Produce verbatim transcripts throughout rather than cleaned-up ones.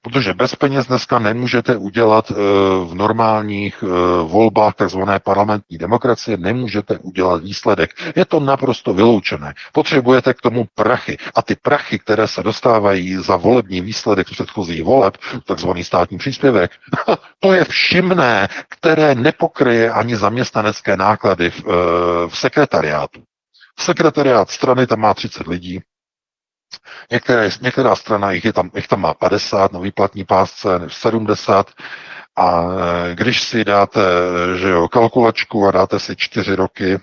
Protože bez peněz dneska nemůžete udělat e, v normálních e, volbách takzvané parlamentní demokracie, nemůžete udělat výsledek. Je to naprosto vyloučené. Potřebujete k tomu prachy. A ty prachy, které se dostávají za volební výsledek předchozích voleb, takzvaný státní příspěvek, to je všimné, které nepokryje ani zaměstnanecké náklady v, e, v sekretariátu. Sekretariát strany tam má třicet lidí, Některé, některá strana, jich, je tam, jich tam má padesát, na výplatní pásce sedmdesát, a když si dáte, že jo, kalkulačku a dáte si čtyři roky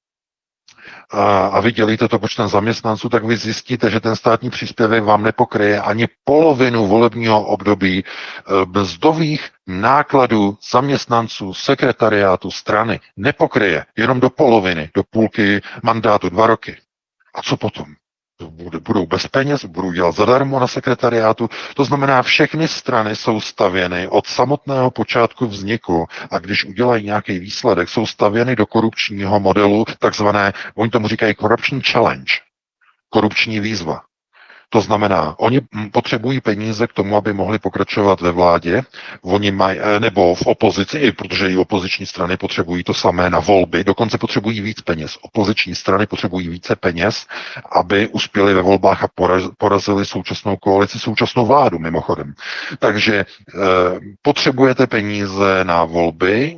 a, a vy dělíte to počtem zaměstnanců, tak vy zjistíte, že ten státní příspěvek vám nepokryje ani polovinu volebního období mzdových nákladů zaměstnanců sekretariátu strany. Nepokryje, jenom do poloviny, do půlky mandátu, dva roky. A co potom? Budou bez peněz, budou dělat zadarmo na sekretariátu. To znamená, všechny strany jsou stavěny od samotného počátku vzniku a když udělají nějaký výsledek, jsou stavěny do korupčního modelu, takzvané, oni tomu říkají corruption challenge, korupční výzva. To znamená, oni potřebují peníze k tomu, aby mohli pokračovat ve vládě, oni mají, nebo v opozici, protože i opoziční strany potřebují to samé na volby, dokonce potřebují víc peněz. Opoziční strany potřebují více peněz, aby uspěli ve volbách a porazili současnou koalici, současnou vládu mimochodem. Takže e, potřebujete peníze na volby,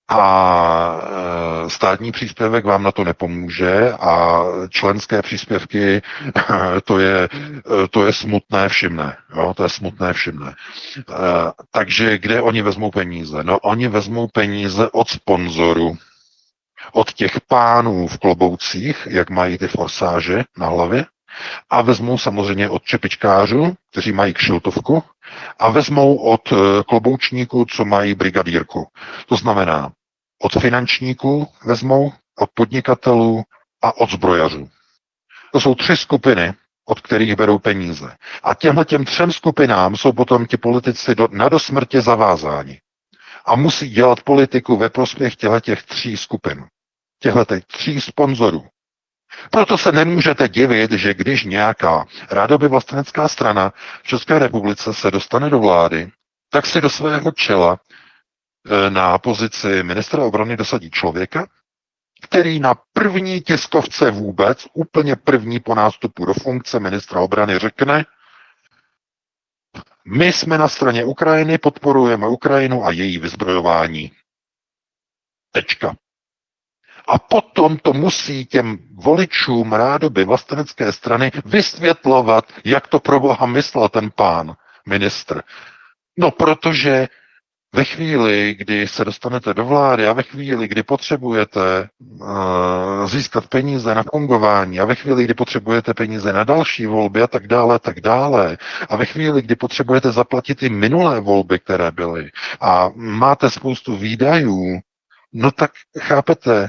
a státní příspěvek vám na to nepomůže a členské příspěvky, to je, to je smutné všimné. Jo? To je smutné všimné. Takže kde oni vezmou peníze? No, oni vezmou peníze od sponzorů, od těch pánů v kloboucích, jak mají ty forsáže na hlavě, a vezmou samozřejmě od čepičkářů, kteří mají kšiltovku, a vezmou od kloboučníků, co mají brigadírku. To znamená, od finančníků vezmou, od podnikatelů a od zbrojařů. To jsou tři skupiny, od kterých berou peníze. A těmhle těm třem skupinám jsou potom ti politici do, na dosmrtě zavázáni. A musí dělat politiku ve prospěch těch tří skupin. Těchto tří sponzorů. Proto se nemůžete divit, že když nějaká rádoby vlastenecká strana v České republice se dostane do vlády, tak si do svého čela na pozici ministra obrany dosadí člověka, který na první tiskovce vůbec, úplně první po nástupu do funkce ministra obrany řekne, my jsme na straně Ukrajiny, podporujeme Ukrajinu a její vyzbrojování. Tečka. A potom to musí těm voličům rádoby vlastenecké strany vysvětlovat, jak to pro boha myslel ten pán ministr. No protože ve chvíli, kdy se dostanete do vlády a ve chvíli, kdy potřebujete uh, získat peníze na fungování a ve chvíli, kdy potřebujete peníze na další volby a tak dále, tak dále a ve chvíli, kdy potřebujete zaplatit i minulé volby, které byly a máte spoustu výdajů, no tak chápete,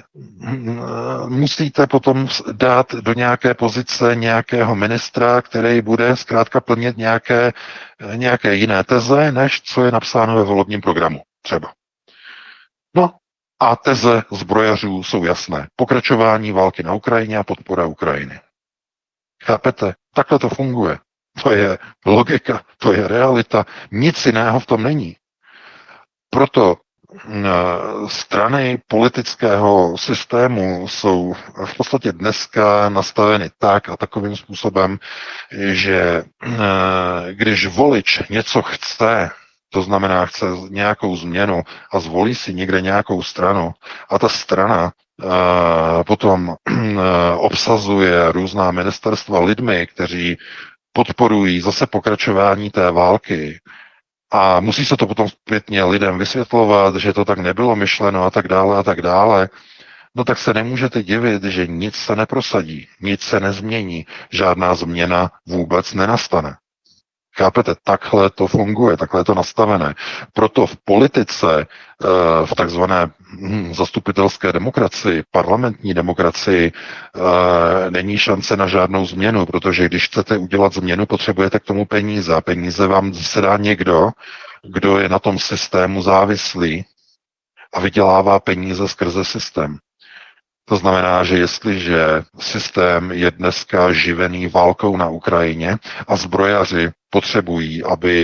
musíte potom dát do nějaké pozice nějakého ministra, který bude zkrátka plnit nějaké, nějaké jiné teze, než co je napsáno ve volebním programu třeba. No a teze zbrojařů jsou jasné. Pokračování války na Ukrajině a podpora Ukrajiny. Chápete? Takhle to funguje. To je logika, to je realita. Nic jiného v tom není. Proto strany politického systému jsou v podstatě dneska nastaveny tak a takovým způsobem, že když volič něco chce, to znamená chce nějakou změnu a zvolí si někde nějakou stranu a ta strana potom obsazuje různá ministerstva lidmi, kteří podporují zase pokračování té války, a musí se to potom zpětně lidem vysvětlovat, že to tak nebylo myšleno a tak dále a tak dále. No tak se nemůžete divit, že nic se neprosadí, nic se nezmění, žádná změna vůbec nenastane. Chápete, takhle to funguje, takhle je to nastavené. Proto v politice, v takzvané zastupitelské demokracii, parlamentní demokracii, není šance na žádnou změnu, protože když chcete udělat změnu, potřebujete k tomu peníze. A peníze vám se dá někdo, kdo je na tom systému závislý a vydělává peníze skrze systém. To znamená, že jestliže systém je dneska živený válkou na Ukrajině a zbrojaři potřebují, aby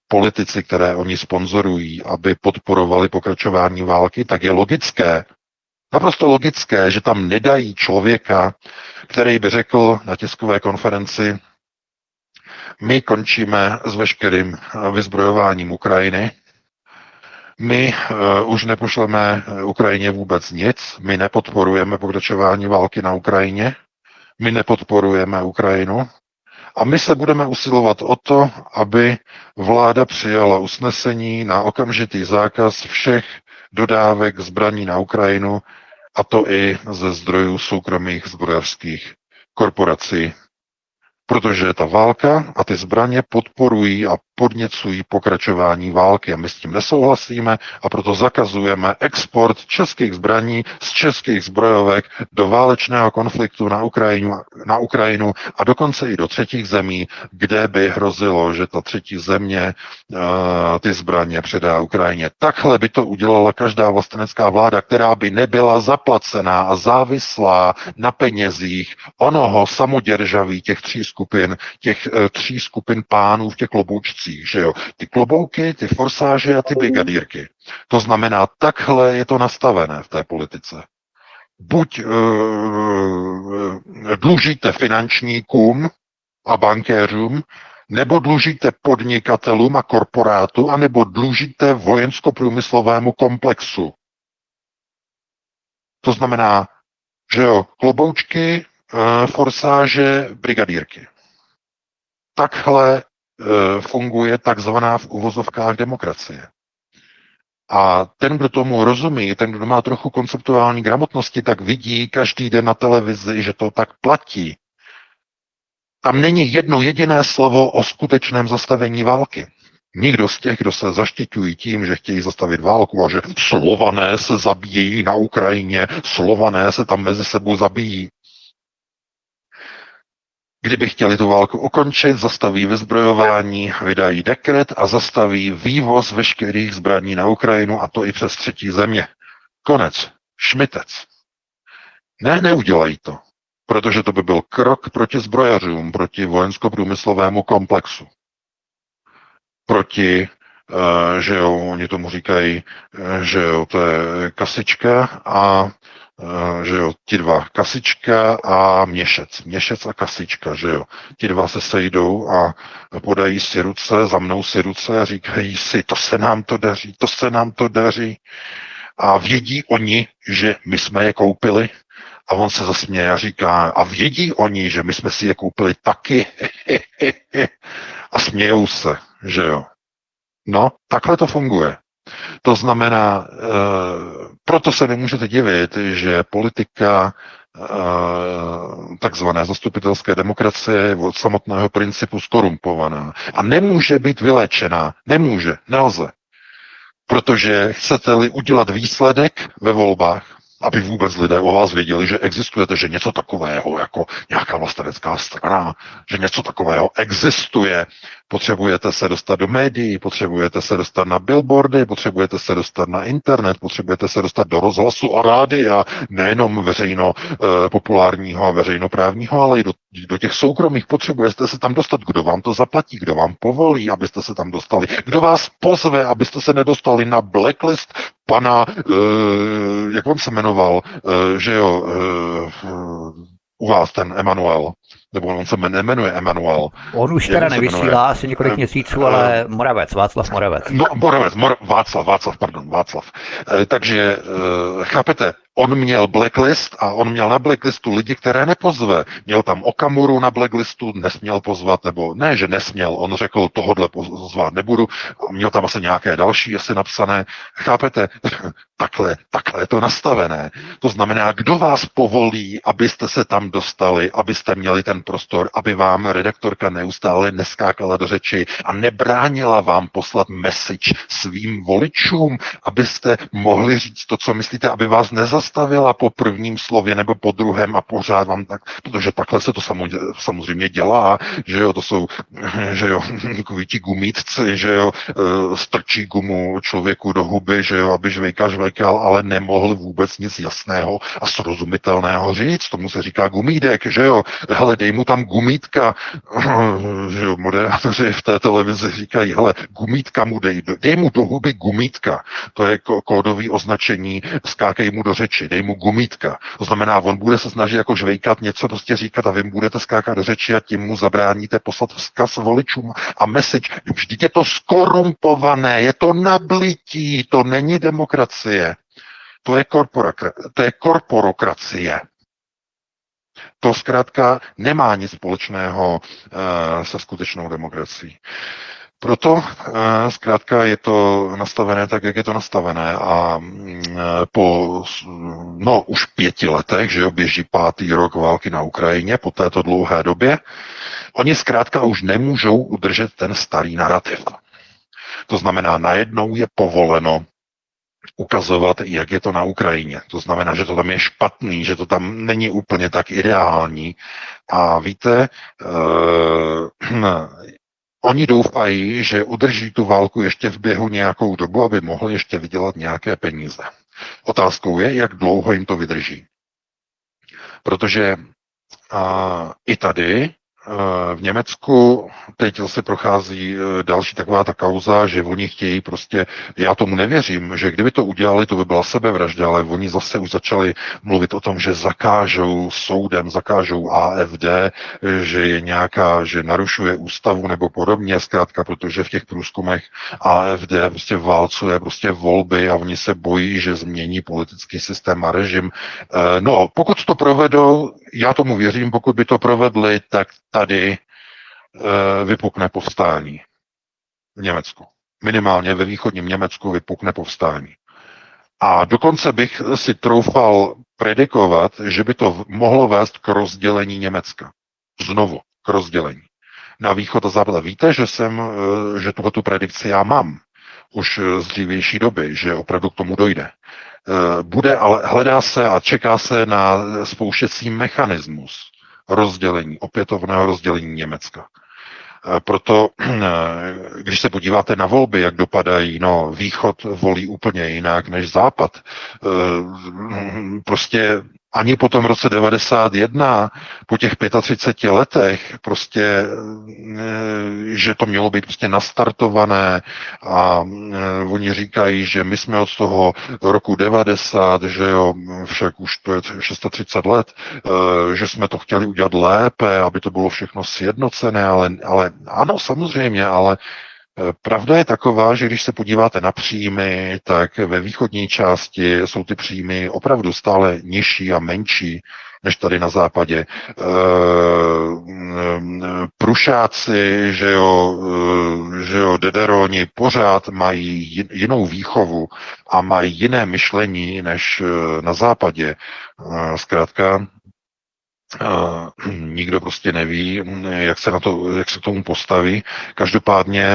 politici, které oni sponzorují, aby podporovali pokračování války, tak je logické, naprosto logické, že tam nedají člověka, který by řekl na tiskové konferenci: my končíme s veškerým vyzbrojováním Ukrajiny, my uh, už nepošleme Ukrajině vůbec nic, my nepodporujeme pokračování války na Ukrajině, my nepodporujeme Ukrajinu a my se budeme usilovat o to, aby vláda přijala usnesení na okamžitý zákaz všech dodávek zbraní na Ukrajinu, a to i ze zdrojů soukromých zbrojařských korporací. Protože ta válka a ty zbraně podporují a podněcují pokračování války a my s tím nesouhlasíme a proto zakazujeme export českých zbraní z českých zbrojovek do válečného konfliktu na Ukrajinu, na Ukrajinu a dokonce i do třetích zemí, kde by hrozilo, že ta třetí země uh, ty zbraně předá Ukrajině. Takhle by to udělala každá vlastenecká vláda, která by nebyla zaplacená a závislá na penězích onoho samoděržaví těch tří skupin, těch uh, tří skupin pánů v těch kloboučcích, že jo. Ty klobouky, ty forsáže a ty brigadírky. To znamená, takhle je to nastavené v té politice. Buď uh, dlužíte finančníkům a bankéřům, nebo dlužíte podnikatelům a korporátu, anebo dlužíte vojensko-průmyslovému komplexu. To znamená, že jo, kloboučky, uh, forsáže, brigadírky. Takhle uh, funguje takzvaná v uvozovkách demokracie. A ten, kdo tomu rozumí, ten, kdo má trochu konceptuální gramotnosti, tak vidí každý den na televizi, že to tak platí. Tam není jedno jediné slovo o skutečném zastavení války. Nikdo z těch, kdo se zaštiťují tím, že chtějí zastavit válku a že Slované se zabíjejí na Ukrajině, Slované se tam mezi sebou zabíjí. Kdyby chtěli tu válku ukončit, zastaví vyzbrojování, vydají dekret a zastaví vývoz veškerých zbraní na Ukrajinu, a to i přes třetí země. Konec. Šmitec. Ne, neudělají to, protože to by byl krok proti zbrojařům, proti vojensko-průmyslovému komplexu. Proti, uh, že jo, oni tomu říkají, uh, že jo, to je kasička a Uh, že jo, ti dva, kasička a měšec, měšec a kasička, že jo, ti dva se sejdou a podají si ruce, zamnou si ruce a říkají si, to se nám to daří, to se nám to daří a vědí oni, že my jsme je koupili a on se zasměje a říká, a vědí oni, že my jsme si je koupili taky a smějou se, že jo. No, takhle to funguje. To znamená, e, proto se nemůžete divit, že politika e, takzvané zastupitelské demokracie je od samotného principu skorumpovaná. A nemůže být vyléčená. Nemůže, nelze. Protože chcete-li udělat výsledek ve volbách, aby vůbec lidé o vás věděli, že existujete, že něco takového, jako nějaká vlastenecká strana, že něco takového existuje. Potřebujete se dostat do médií, potřebujete se dostat na billboardy, potřebujete se dostat na internet, potřebujete se dostat do rozhlasu a rádia, nejenom veřejno eh, populárního a veřejnoprávního, ale i do, do těch soukromých. Potřebujete se tam dostat, kdo vám to zaplatí, kdo vám povolí, abyste se tam dostali, kdo vás pozve, abyste se nedostali na blacklist pana, eh, jak on se jmenoval, eh, že jo, eh, u vás ten Emanuel, nebo on se nemenuje Emanuel. On už teda nevysílá asi několik uh, měsíců, uh, ale Moravec, Václav Moravec. No, Moravec, Mor- Václav, Václav, pardon, Václav. Uh, takže, uh, chápete, on měl blacklist a on měl na blacklistu lidi, které nepozve. Měl tam Okamuru na blacklistu, nesměl pozvat, nebo ne, že nesměl, on řekl, tohodle pozvat nebudu, a měl tam asi nějaké další asi napsané. Chápete, takhle, takhle je to nastavené. To znamená, kdo vás povolí, abyste se tam dostali, abyste měli ten prostor, aby vám redaktorka neustále neskákala do řeči a nebránila vám poslat message svým voličům, abyste mohli říct to, co myslíte, aby vás nezastavila po prvním slově nebo po druhém a pořád vám tak, protože takhle se to samozřejmě dělá, že jo, to jsou, že jo, takový ti gumítci, že jo, strčí gumu člověku do huby, že jo, aby žvejka žvejkal, ale nemohl vůbec nic jasného a srozumitelného říct, tomu se říká gumídek, že jo, hele, dej mu tam gumítka, že jo, moderátoři v té televizi říkají, hele, gumítka mu dej, dej mu do huby gumítka, to je kódový označení, skákej mu do řeči, dej mu gumítka. To znamená, on bude se snažit jako žvejkat, něco prostě říkat a vy budete skákat do řeči a tím mu zabráníte poslat vzkaz voličům a message. Vždyť je to skorumpované, je to nablití, to není demokracie. To je, korpora- to je korporokracie. To zkrátka nemá nic společného uh, se skutečnou demokracií. Proto uh, zkrátka je to nastavené tak, jak je to nastavené a uh, po no už pěti letech, že jo, běží pátý rok války na Ukrajině, po této dlouhé době, oni zkrátka už nemůžou udržet ten starý narrativ. To znamená, najednou je povoleno ukazovat, jak je to na Ukrajině. To znamená, že to tam je špatný, že to tam není úplně tak ideální. A víte, uh, oni doufají, že udrží tu válku ještě v běhu nějakou dobu, aby mohli ještě vydělat nějaké peníze. Otázkou je, jak dlouho jim to vydrží. Protože uh, i tady v Německu teď zase prochází další taková ta kauza, že oni chtějí prostě, já tomu nevěřím, že kdyby to udělali, to by byla sebevražda, ale oni zase už začali mluvit o tom, že zakážou soudem, zakážou A F D, že je nějaká, že narušuje ústavu nebo podobně, zkrátka, protože v těch průzkumech A F D prostě válcuje prostě volby a oni se bojí, že změní politický systém a režim. No, pokud to provedou, já tomu věřím, pokud by to provedli, tak tady e, vypukne povstání v Německu. Minimálně ve východním Německu vypukne povstání. A dokonce bych si troufal predikovat, že by to mohlo vést k rozdělení Německa. Znovu k rozdělení. Na východ a západ. Víte, že jsem, že tuhletu predikci já mám už z dřívější doby, že opravdu k tomu dojde. Bude, ale hledá se a čeká se na spouštěcí mechanismus rozdělení, opětovného rozdělení Německa. Proto, když se podíváte na volby, jak dopadají, no, východ volí úplně jinak než západ. Prostě ani po tom roce devadesát jedna, po těch třiceti pěti letech, prostě, že to mělo být prostě nastartované a oni říkají, že my jsme od toho roku devadesát, že jo, však už to je třicet šest let, že jsme to chtěli udělat lépe, aby to bylo všechno sjednocené, ale, ale ano, samozřejmě, ale pravda je taková, že když se podíváte na příjmy, tak ve východní části jsou ty příjmy opravdu stále nižší a menší než tady na západě. Prušáci, že jo, že jo, dederoni pořád mají jinou výchovu a mají jiné myšlení než na západě. Zkrátka, Uh, nikdo prostě neví, jak se na to, jak se k tomu postaví. Každopádně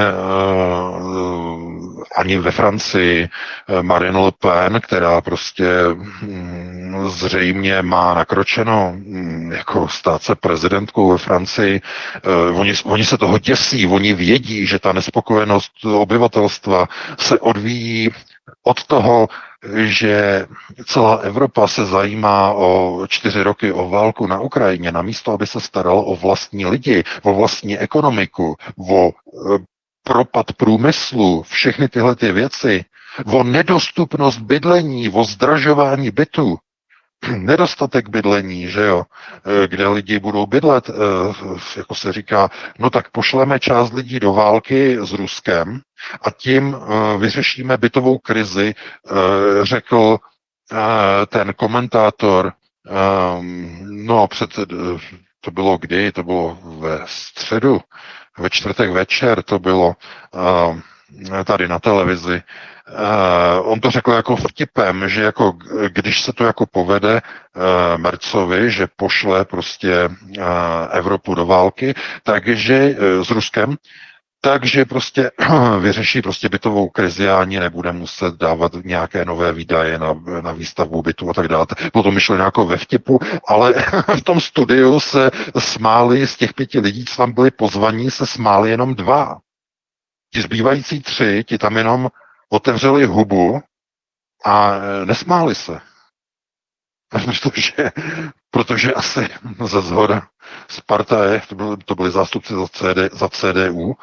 uh, ani ve Francii uh, Marine Le Pen, která prostě um, zřejmě má nakročeno um, jako stát se prezidentkou ve Francii, uh, oni, oni se toho děsí, oni vědí, že ta nespokojenost obyvatelstva se odvíjí od toho, že celá Evropa se zajímá o čtyři roky o válku na Ukrajině, namísto aby se staralo o vlastní lidi, o vlastní ekonomiku, o e, propad průmyslu, všechny tyhle ty věci, o nedostupnost bydlení, o zdražování bytu, nedostatek bydlení, že jo, kde lidi budou bydlet, jako se říká, no tak pošleme část lidí do války s Ruskem a tím vyřešíme bytovou krizi, řekl ten komentátor, no před, to bylo kdy, to bylo ve středu, ve čtvrtek večer to bylo tady na televizi. Uh, on to řekl jako vtipem, že jako, když se to jako povede uh, Mercovi, že pošle prostě uh, Evropu do války, takže uh, s Ruskem, takže prostě vyřeší prostě bytovou krizi a ani nebude muset dávat nějaké nové výdaje na, na výstavbu bytu a tak dále. Bylo to myšleno jako ve vtipu, ale v tom studiu se smáli z těch pěti lidí, co tam byli pozvaní, se smáli jenom dva. Ti zbývající tři, ti tam jenom otevřeli hubu a nesmáli se. Protože protože asi ze zhora z partaje, to byly, to byli zástupci za, C D, za C D U,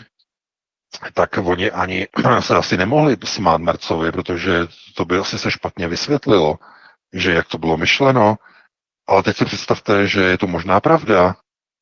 tak oni ani se asi nemohli smát Mercovi, protože to by asi se špatně vysvětlilo, že jak to bylo myšleno. Ale teď si představte, že je to možná pravda,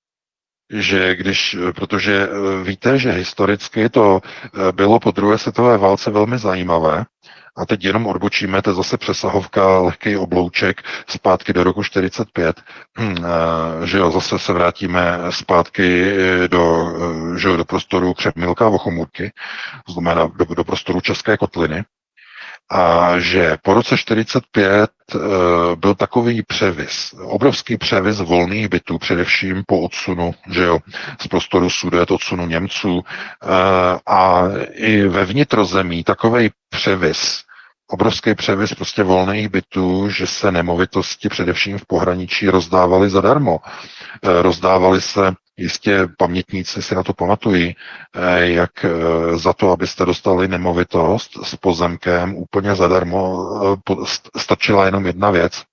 že když, protože víte, že historicky to bylo po druhé světové válce velmi zajímavé, a teď jenom odbočíme, to je zase přesahovka, lehký oblouček zpátky do roku čtyřicet pět, že jo, zase se vrátíme zpátky do, že jo, do prostoru Křemilka a Vochomůrky, to znamená do, do prostoru České kotliny, a že po roce čtyřicet pět e, byl takový převis, obrovský převis volných bytů, především po odsunu, že jo, z prostoru Sudet, odsunu Němců, e, a i ve vnitrozemí takový převis, obrovský převis prostě volných bytů, že se nemovitosti především v pohraničí rozdávaly zadarmo. E, rozdávaly se, jistě pamětníci si na to pamatují, jak za to, abyste dostali nemovitost s pozemkem úplně zadarmo, stačila jenom jedna věc.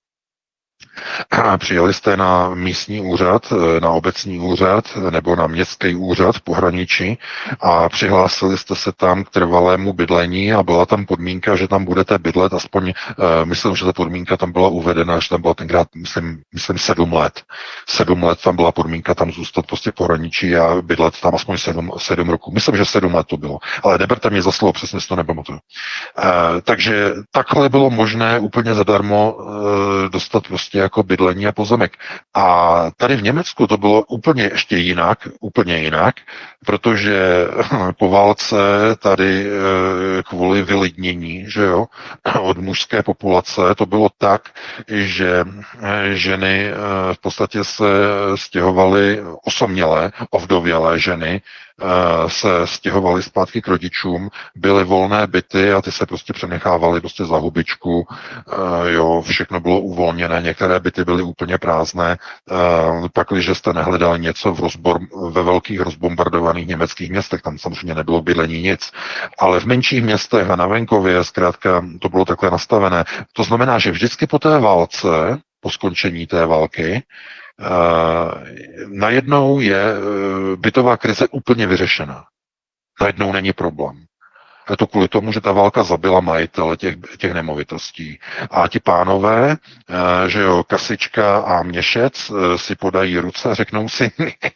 Přijeli jste na místní úřad, na obecní úřad nebo na městský úřad v pohraničí a přihlásili jste se tam k trvalému bydlení a byla tam podmínka, že tam budete bydlet aspoň, myslím, že ta podmínka tam byla uvedena, že tam byla tenkrát, myslím, myslím sedm let. Sedm let tam byla podmínka tam zůstat prostě v pohraničí a bydlet tam aspoň sedm, sedm roku. Myslím, že sedm let to bylo. Ale neberte mě za slovo, přesně si to nepamatuju. Takže takhle bylo možné úplně zadarmo dostat prostě jako bydlení a pozemek. A tady v Německu to bylo úplně ještě jinak, úplně jinak, protože po válce tady kvůli vylidnění, že jo, od mužské populace to bylo tak, že ženy v podstatě se stěhovaly, osamělé, ovdovělé ženy se stěhovaly zpátky k rodičům, byly volné byty a ty se prostě přenechávaly prostě za hubičku, jo, všechno bylo uvolněné, některé byty byly úplně prázdné, pak, když jste nehledali něco v rozbor, ve velkých rozbombardovaných německých městech, tam samozřejmě nebylo bydlení nic, ale v menších městech a na venkově zkrátka to bylo takhle nastavené. To znamená, že vždycky po té válce, po skončení té války, Uh, najednou je uh, bytová krize úplně vyřešená. Najednou není problém. Je to kvůli tomu, že ta válka zabila majitele těch, těch nemovitostí. A ti pánové, uh, že jo, Kasička a Měšec uh, si podají ruce a řeknou si,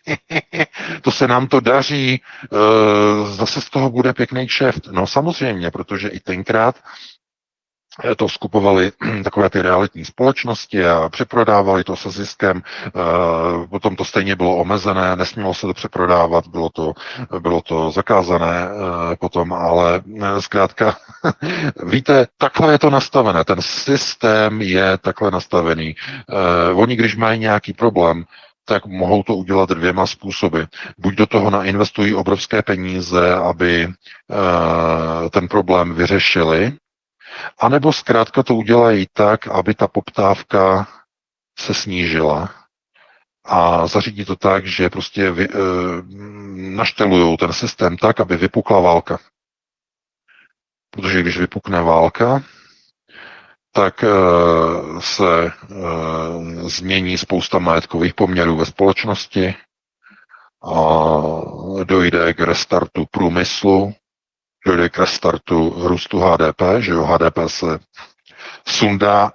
to se nám to daří, uh, zase z toho bude pěkný kšeft. No samozřejmě, protože i tenkrát to skupovali takové ty realitní společnosti a přeprodávali to se ziskem, potom to stejně bylo omezené, nesmělo se to přeprodávat, bylo to, bylo to zakázané potom, ale zkrátka, víte, takhle je to nastavené, ten systém je takhle nastavený. Oni, když mají nějaký problém, tak mohou to udělat dvěma způsoby. Buď do toho nainvestují obrovské peníze, aby ten problém vyřešili, a nebo zkrátka to udělají tak, aby ta poptávka se snížila a zařídí to tak, že prostě vy, e, naštelujou ten systém tak, aby vypukla válka. Protože když vypukne válka, tak e, se e, změní spousta majetkových poměrů ve společnosti a dojde k restartu průmyslu, dojde k restartu růstu H D P, že jo, H D P se sundá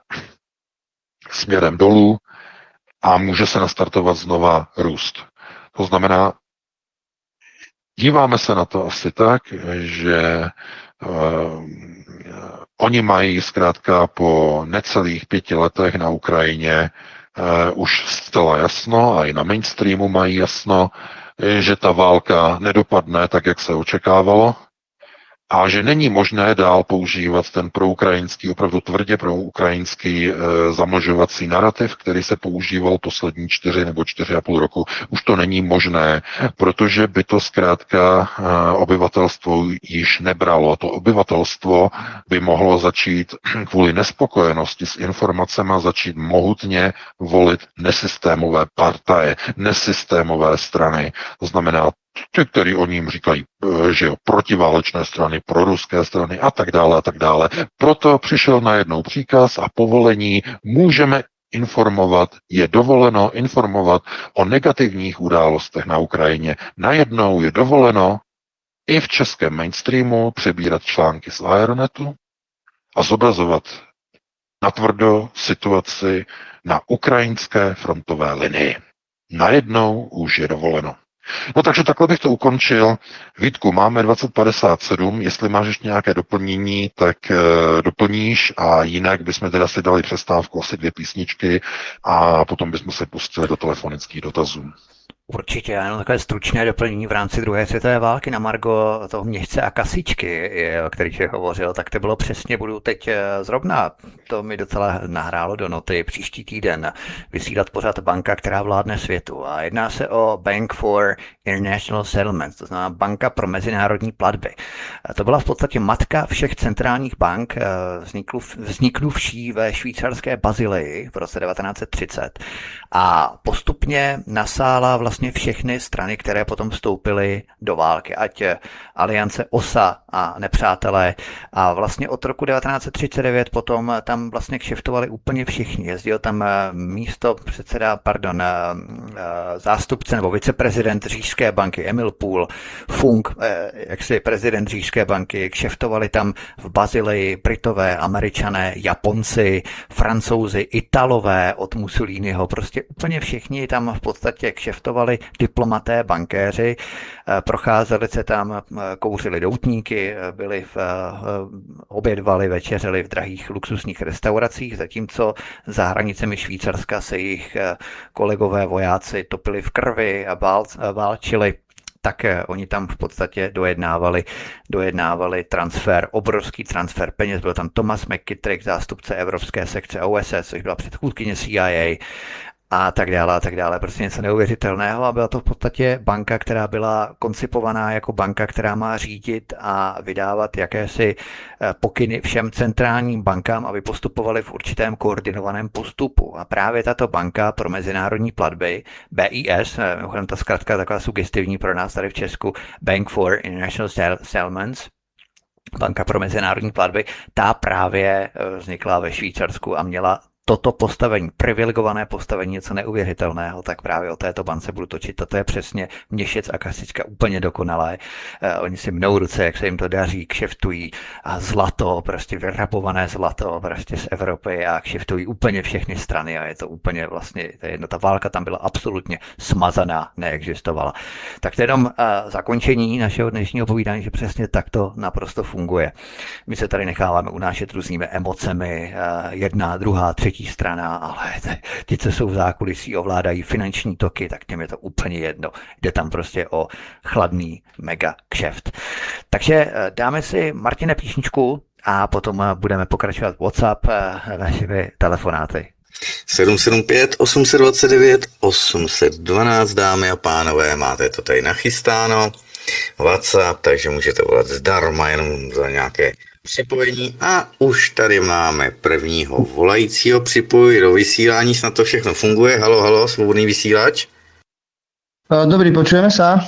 směrem dolů a může se nastartovat znova růst. To znamená, díváme se na to asi tak, že uh, oni mají zkrátka po necelých pěti letech na Ukrajině uh, už zcela jasno a i na mainstreamu mají jasno, že ta válka nedopadne tak, jak se očekávalo, a že není možné dál používat ten proukrajinský, opravdu tvrdě proukrajinský e, zamlžovací narrativ, který se používal poslední čtyři nebo čtyři a půl roku. Už to není možné, protože by to zkrátka e, obyvatelstvo již nebralo. To obyvatelstvo by mohlo začít kvůli nespokojenosti s informacemi začít mohutně volit nesystémové partaje, nesystémové strany. To znamená ty, který o ním říkají, že jo, protiválečné strany, proruské strany a tak dále a tak dále. Proto přišel najednou příkaz a povolení, můžeme informovat, je dovoleno informovat o negativních událostech na Ukrajině. Najednou je dovoleno i v českém mainstreamu přebírat články z Aeronetu a zobrazovat natvrdo situaci na ukrajinské frontové linii. Najednou už je dovoleno. No takže takhle bych to ukončil. Vítku, máme dvacet padesát sedm, jestli máš ještě nějaké doplnění, tak e, doplníš a jinak bychom teda si dali přestávku, asi dvě písničky a potom bychom se pustili do telefonických dotazů. Určitě, jenom takové stručné doplnění v rámci druhé světové války na margo toho Měšce a Kasičky, o kterých jsi hovořil, tak to bylo přesně, budu teď zrovna, to mi docela nahrálo do noty, příští týden vysílat pořád banka, která vládne světu. A jedná se o Bank for International Settlements, to znamená banka pro mezinárodní platby. A to byla v podstatě matka všech centrálních bank, vzniknuvší ve švýcarské Bazileji v roce devatenáct set třicet a postupně nasála vlastně všechny strany, které potom vstoupily do války, ať aliance O S A a nepřátelé. A vlastně od roku devatenáct set třicet devět potom tam vlastně kšeftovali úplně všichni. Jezdil tam místo předseda, pardon, zástupce nebo viceprezident Říšské banky Emil Pool, Funk, jaksi prezident Říšské banky, kšeftovali tam v Bazileji Britové, Američané, Japonci, Francouzi, Italové od Mussoliniho, prostě úplně všichni tam v podstatě kšeftovali, diplomaté, bankéři, procházeli se tam, kouřili doutníky, byli v, obědvali, večeřili v drahých luxusních restauracích, zatímco za hranicemi Švýcarska se jejich kolegové vojáci topili v krvi a vál, válčili. Tak oni tam v podstatě dojednávali, dojednávali transfer, obrovský transfer peněz. Byl tam Thomas McKittrick, zástupce Evropské sekce O S S, což byla předchůdkyně C I A a tak dále a tak dále. Prostě něco neuvěřitelného a byla to v podstatě banka, která byla koncipovaná jako banka, která má řídit a vydávat jakési pokyny všem centrálním bankám, aby postupovali v určitém koordinovaném postupu. A právě tato banka pro mezinárodní platby, B I S, mimochodem ta zkratka taková sugestivní pro nás tady v Česku, Bank for International Settlements, banka pro mezinárodní platby, ta právě vznikla ve Švýcarsku a měla toto postavení, privilegované postavení, něco neuvěřitelného, tak právě o této bance budu točit. Toto je přesně Měšec a Kasička úplně dokonalé. Eh, oni si mnou ruce, jak se jim to daří, kšeftují a zlato, prostě vyrabované zlato prostě z Evropy a kšeftují úplně všechny strany a je to úplně vlastně, to je jedno, ta válka tam byla absolutně smazaná, neexistovala. Tak to je jenom eh, zakončení našeho dnešního povídání, že přesně takto naprosto funguje. My se tady necháváme unášet různými emocemi, eh, jedna, druhá, třetí strana, ale ti, co jsou v zákulisí, ovládají finanční toky, tak těm je to úplně jedno. Jde tam prostě o chladný mega kšeft. Takže dáme si, Martine, písničku a potom budeme pokračovat WhatsApp našimi telefonáty. sedm sedm pět, osm dva devět, osm jedna dva, dámy a pánové, máte to tady nachystáno. WhatsApp, takže můžete volat zdarma, jenom za nějaké připojení a už tady máme prvního volajícího. Připoj do vysílání, snad to všechno funguje. Halo, halo, svobodný vysílač. Dobrý, počujeme sa?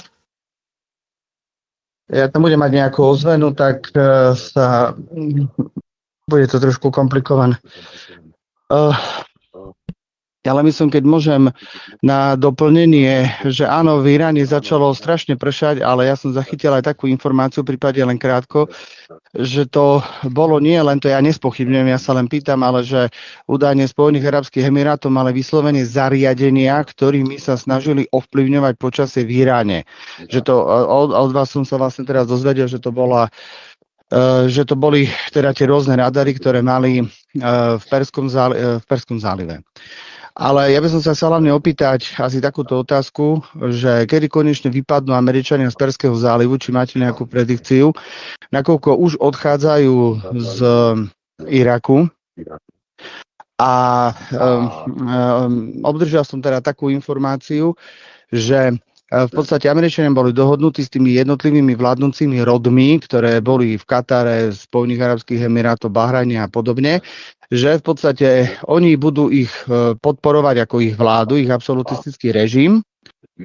Ja tam budem mať nejakú ozvenu, tak sa bude to trošku komplikované. Uh, ale myslím, keď môžem na doplnenie, že áno, v Iráne začalo strašne pršať, ale ja som zachytil aj takú informáciu, v prípade len krátko, že to bolo nie len to, ja nespochybňujem, ja sa len pýtam, ale že údajne Spojených arabských emirátov mali vyslovene zariadenia, ktorými sa snažili ovplyvňovať počasie v Iráne. Že to, od, od vás som sa vlastne teraz dozvedel, že to bola že to boli teda tie rôzne radary, ktoré mali v Perskom, záli, v Perskom zálive. Ale ja by som sa chcel hlavne opýtať asi takúto otázku, že kedy konečne vypadnú Američania z Perského zálivu, či máte nejakú predikciu, nakoľko už odchádzajú z Iraku. A um, um, obdržal som teda takú informáciu, že v podstate Američania boli dohodnutí s tými jednotlivými vládnúcimi rodmi, ktoré boli v Katare, Spojených arabských emirátov, Bahrajne a podobne, že v podstate oni budú ich podporovať ako ich vládu, ich absolutistický režim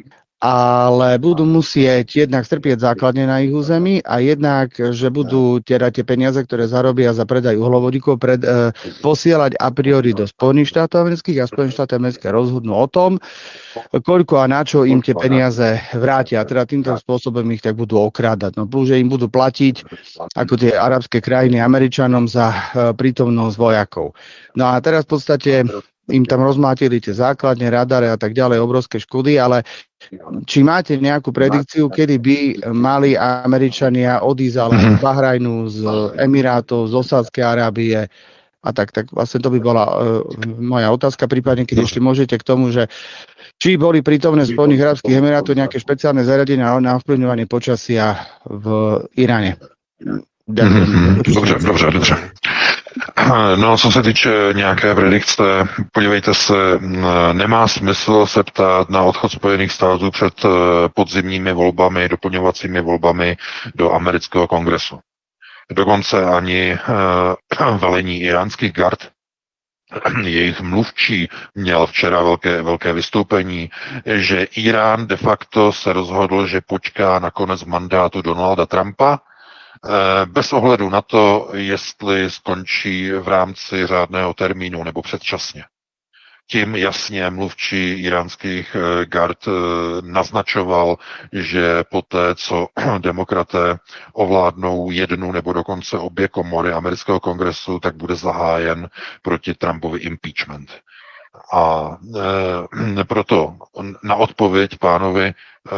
ale budú musieť jednak strpieť základne na ich území a jednak, že budú teda tie peniaze, ktoré zarobia za predaj uhlovodíkov, pred, e, posielať a priori do Spojených štátov amerických a Spojené štáty americké rozhodnú o tom, koľko a na čo im tie peniaze vrátia. A teda týmto spôsobom ich tak budú okrádať. No plus, že im budú platiť ako tie arabské krajiny Američanom za e, prítomnosť vojakov. No a teraz v podstate im tam rozmlátili tie základne, radare a tak ďalej, obrovské škody, ale či máte nejakú predikciu, kedy by mali Američania odísť ale z Bahrajnu, z Emirátov, z Osádskej Arábie a tak, tak vlastne to by bola uh, moja otázka, prípadne keď ešte môžete k tomu, že či boli prítomné v Spojených arabských emirátov nejaké špeciálne zariadenia na ovplyvňovanie počasia v Iráne. Ďakujem. Dobře, dobře, dobře. No, co se týče nějaké predikce, podívejte se, nemá smysl se ptát na odchod Spojených států před podzimními volbami, doplňovacími volbami do amerického kongresu. Dokonce ani velení iránských gard, jejich mluvčí měl včera velké, velké vystoupení, že Irán de facto se rozhodl, že počká na konec mandátu Donalda Trumpa, bez ohledu na to, jestli skončí v rámci řádného termínu nebo předčasně. Tím jasně mluvčí iránských gard naznačoval, že poté, co demokraté ovládnou jednu nebo dokonce obě komory amerického kongresu, tak bude zahájen proti Trumpovi impeachment. A e, proto na odpověď pánovi e,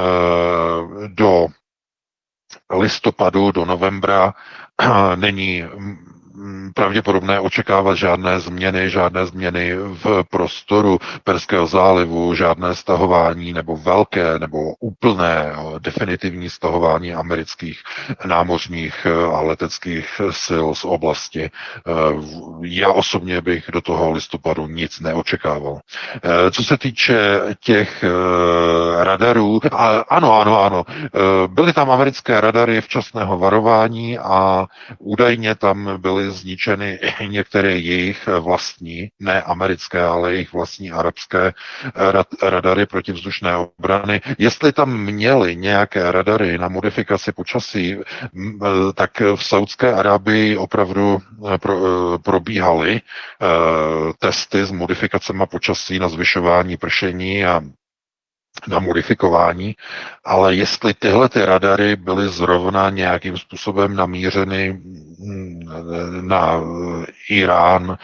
do listopadu do novembra není pravděpodobné očekávat žádné změny, žádné změny v prostoru Perského zálivu, žádné stahování nebo velké nebo úplné definitivní stahování amerických námořních a leteckých sil z oblasti. Já osobně bych do toho listopadu nic neočekával. Co se týče těch radarů, ano, ano, ano, byly tam americké radary včasného varování a údajně tam byly zničeny některé jejich vlastní, ne americké, ale jejich vlastní arabské radary protivzdušné obrany. Jestli tam měli nějaké radary na modifikaci počasí, tak v Saudské Arábii opravdu pro, probíhaly testy s modifikacemi počasí na zvyšování pršení a na modifikování, ale jestli tyhle ty radary byly zrovna nějakým způsobem namířeny na Irán,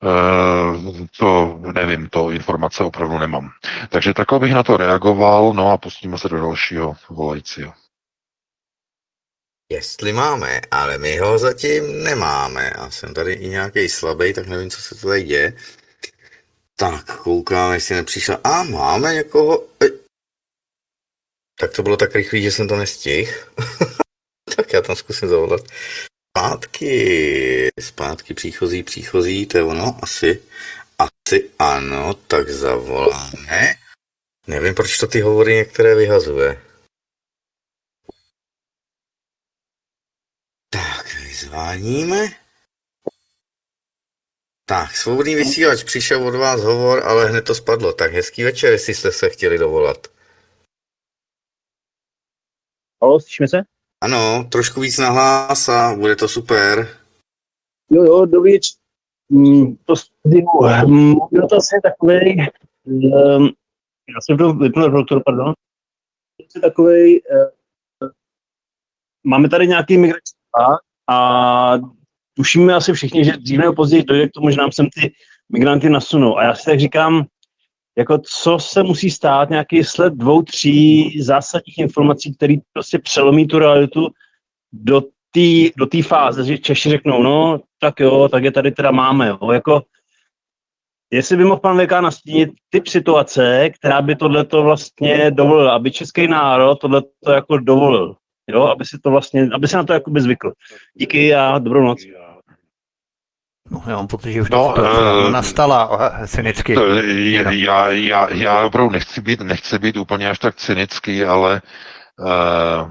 to nevím, to informace opravdu nemám. Takže takhle bych na to reagoval, no a pustíme se do dalšího volajícího. Jestli máme, ale my ho zatím nemáme a jsem tady i nějaký slabý, tak nevím, co se tady děje. Tak, koukám, jestli nepřišla. A máme někoho. Tak to bylo tak rychlý, že jsem to nestihl. Tak já tam zkusím zavolat. Zpátky, zpátky příchozí, příchozí, to je ono, asi, asi ano, tak zavoláme. Nevím, proč to ty hovory některé vyhazuje. Tak, vyzváníme. Tak, svobodný vysílač, přišel od vás hovor, ale hned to spadlo. Tak hezký večer, jestli jste se chtěli dovolat. Halo, slyšíme se? Ano, trošku víc nahlas a bude to super. Jo, jo, dobrý večer. Mm, to můj dotaz je takovej, um, já jsem to vypnul doktor, pardon. Je takovej, uh, máme tady nějaký migrační tlak a tušíme asi všichni, že dříve nebo později dojde k tomu, že nám sem ty migranty nasunou. A já si tak říkám, jako co se musí stát, nějaký sled dvou, tří zásadních informací, které prostě přelomí tu realitu do té do té fáze, že Češi řeknou, no, tak jo, tak je tady teda máme, jo, jako jestli by mohl pan V K nastínit typ situace, která by tohleto vlastně dovolila, aby český národ tohleto jako dovolil, jo, aby si to vlastně, aby se na to jakoby zvykl. Díky a dobrou noc. No, já mám pocit, že už no, to uh, nastala cynicky. To, já, já, já opravdu nechci být, nechci být úplně až tak cynický, ale uh,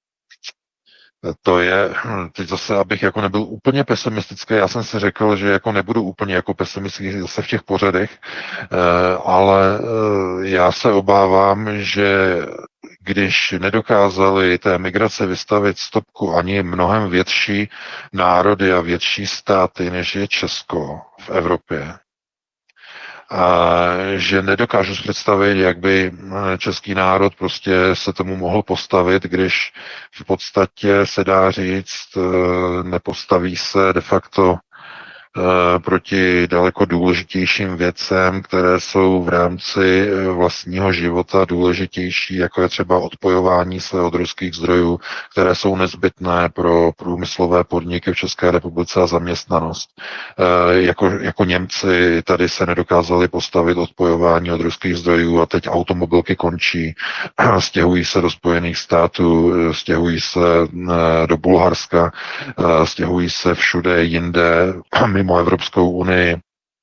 to je, teď zase, abych jako nebyl úplně pesimistický, já jsem si řekl, že jako nebudu úplně jako pesimistický zase v těch pořadech, uh, ale uh, já se obávám, že když nedokázali té migrace vystavit stopku ani mnohem větší národy a větší státy, než je Česko v Evropě, a že nedokážu si představit, jak by český národ prostě se tomu mohl postavit, když v podstatě se dá říct, nepostaví se de facto proti daleko důležitějším věcem, které jsou v rámci vlastního života důležitější, jako je třeba odpojování se od ruských zdrojů, které jsou nezbytné pro průmyslové podniky v České republice a zaměstnanost. Jako, jako Němci tady se nedokázali postavit odpojování od ruských zdrojů a teď automobilky končí, stěhují se do Spojených států, stěhují se do Bulharska, stěhují se všude jinde, mimo Evropskou unii.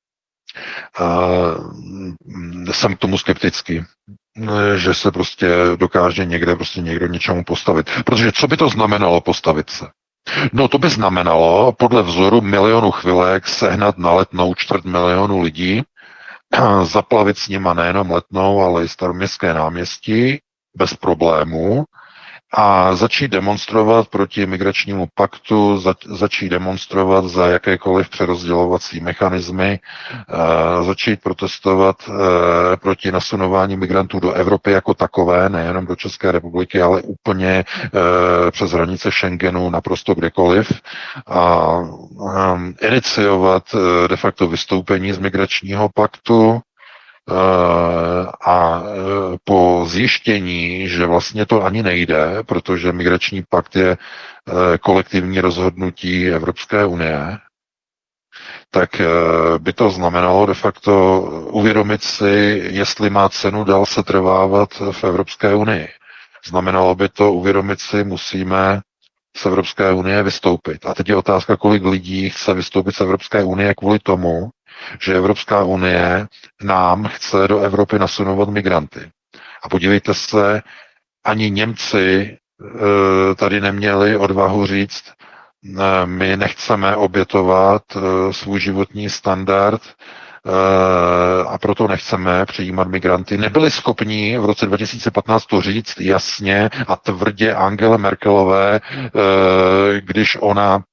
Jsem k tomu skeptický, že se prostě dokáže někde prostě někdo něčemu postavit. Protože co by to znamenalo postavit se? No to by znamenalo podle vzoru milionu chvilek sehnat na Letnou čtvrt milionu lidí, zaplavit s nima nejenom Letnou, ale i Staroměstské náměstí bez problémů, a začít demonstrovat proti migračnímu paktu, za, začít demonstrovat za jakékoliv přerozdělovací mechanismy, e, začít protestovat e, proti nasunování migrantů do Evropy jako takové, nejenom do České republiky, ale úplně e, přes hranice Schengenu naprosto kdekoliv a e, iniciovat e, de facto vystoupení z migračního paktu, a po zjištění, že vlastně to ani nejde, protože migrační pakt je kolektivní rozhodnutí Evropské unie, tak by to znamenalo de facto uvědomit si, jestli má cenu dál se trvávat v Evropské unii. Znamenalo by to uvědomit si, musíme z Evropské unie vystoupit. A teď je otázka, kolik lidí chce vystoupit z Evropské unie kvůli tomu, že Evropská unie nám chce do Evropy nasunovat migranty. A podívejte se, ani Němci tady neměli odvahu říct, my nechceme obětovat svůj životní standard a proto nechceme přijímat migranty. Nebyli schopni v roce dva tisíce patnáct to říct jasně a tvrdě Angele Merkelové, když ona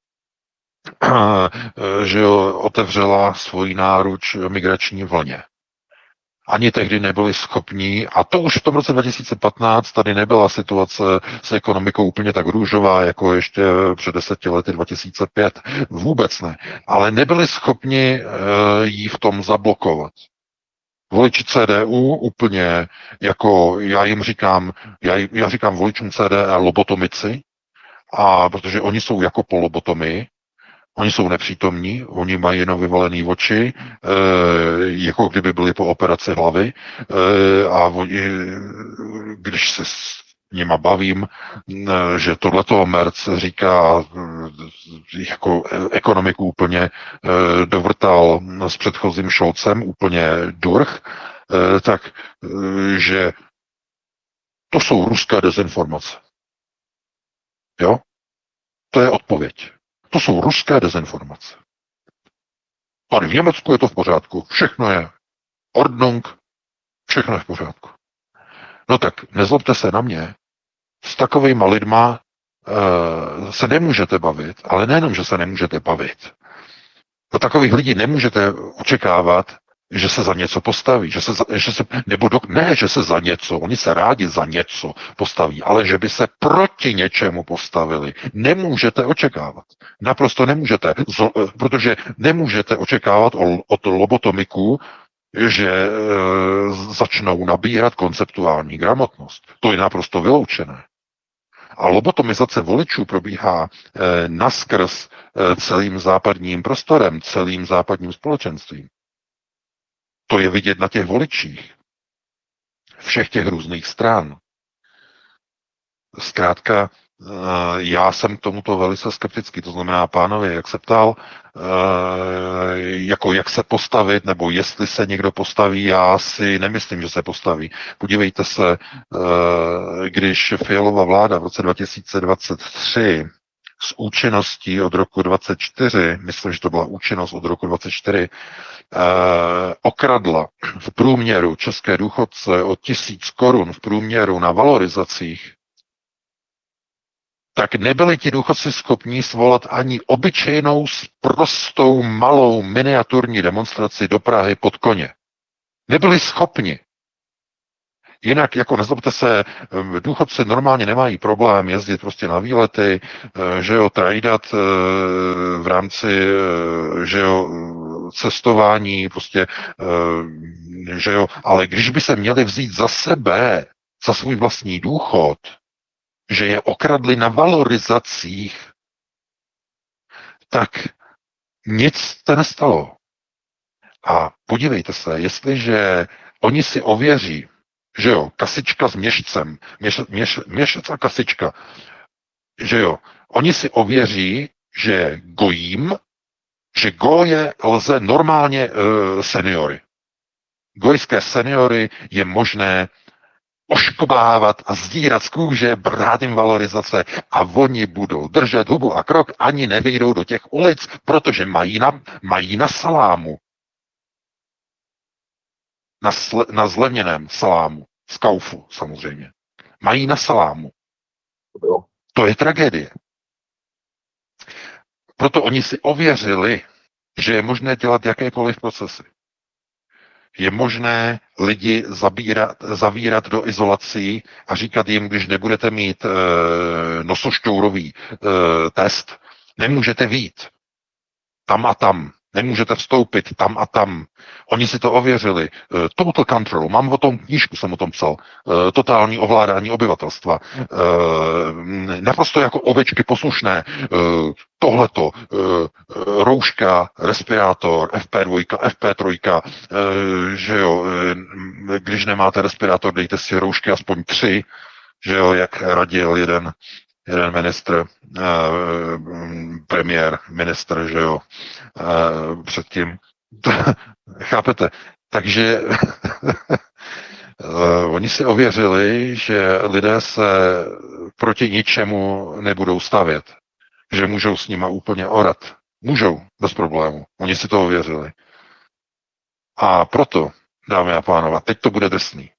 že otevřela svoji náruč migrační vlně. Ani tehdy nebyli schopní, a to už v tom roce dva tisíce patnáct tady nebyla situace s ekonomikou úplně tak růžová, jako ještě před deseti lety dva tisíce pět. Vůbec ne. Ale nebyli schopni jí v tom zablokovat. Voliči C D U úplně, jako já jim říkám, já, já říkám voličům C D U lobotomici, a protože oni jsou jako po lobotomii, oni jsou nepřítomní, oni mají jenom vyvalený oči, e, jako kdyby byli po operaci hlavy e, a oni, když se s nima bavím, e, že tohleto Merc říká e, jako ekonomiku úplně e, dovrtal s předchozím Scholzem, úplně durch, e, tak e, že to jsou ruské dezinformace. Jo? To je odpověď. To jsou ruské dezinformace. Tady v Německu je to v pořádku. Všechno je Ordnung, všechno je v pořádku. No tak nezlobte se na mě. S takovejma lidma uh, se nemůžete bavit, ale nejenom, že se nemůžete bavit. Do takových lidí nemůžete očekávat, že se za něco postaví, že se, za, že se nebo do, ne, že se za něco, oni se rádi za něco postaví, ale že by se proti něčemu postavili, nemůžete očekávat. Naprosto nemůžete, z, protože nemůžete očekávat od lobotomiků, že e, začnou nabírat konceptuální gramotnost. To je naprosto vyloučené. A lobotomizace voličů probíhá e, naskrz e, celým západním prostorem, celým západním společenstvím. To je vidět na těch voličích. Všech těch různých stran. Zkrátka, já jsem k tomuto velice skeptický. To znamená, pánovi, jak se ptal, jako jak se postavit, nebo jestli se někdo postaví, já si nemyslím, že se postaví. Podívejte se, když Fialova vláda v roce dva tisíce dvacet tři s účinností od roku dvacet čtyři, myslím, že to byla účinnost od roku dvacet čtyři, eh, okradla v průměru české důchodce o tisíc korun v průměru na valorizacích, tak nebyli ti důchodci schopní svolat ani obyčejnou, prostou, malou, miniaturní demonstraci do Prahy pod koně. Nebyli schopni. Jinak, jako nezlobte se, důchodci normálně nemají problém jezdit prostě na výlety, že jo, trajdat v rámci, že jo, cestování, prostě, že jo, ale když by se měli vzít za sebe, za svůj vlastní důchod, že je okradli na valorizacích, tak nic se nestalo. A podívejte se, jestliže oni si ověří, že jo, kasička s měšcem, měš, měš, měšec a kasička, že jo, oni si ověří, že gojím, že goje lze normálně uh, seniory. Gojské seniory je možné oškobávat a zdírat z kůže, brát jim valorizace a oni budou držet hubu a krok, ani nevyjdou do těch ulic, protože mají na, mají na salámu. Na, sle, na zlevněném salámu. Z Kaufu, samozřejmě. Mají na salámu. To je tragédie. Proto oni si ověřili, že je možné dělat jakékoliv procesy. Je možné lidi zabírat, zavírat do izolací a říkat jim, když nebudete mít e, nosošťourový e, test, nemůžete vyjít tam a tam, nemůžete vstoupit tam a tam. Oni si to ověřili. E, total control, mám o tom knížku, jsem o tom psal. E, totální ovládání obyvatelstva. E, naprosto jako ovečky poslušné. E, tohleto, e, rouška, respirátor, F P dva, F P tři, e, že jo, e, když nemáte respirátor, dejte si roušky aspoň tři, že jo, jak radil jeden jeden ministr, eh, premiér, ministr, že jo, eh, předtím. Chápete? Takže eh, oni si ověřili, že lidé se proti ničemu nebudou stavět. Že můžou s nima úplně orat. Můžou, bez problému. Oni si to ověřili. A proto, dámy a pánové, teď to bude drsný.